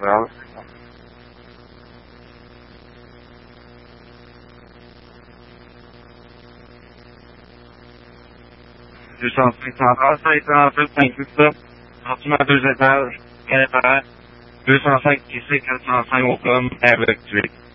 Well, 250 en fait, 28 ça. Bâtiment à 2 étages, 4 205 ici, 405 au com, avec 8.